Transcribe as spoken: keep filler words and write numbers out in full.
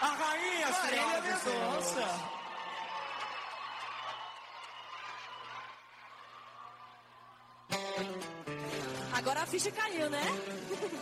A rainha, Marília senhoras e senhores. Mendonça. Agora a ficha caiu, né?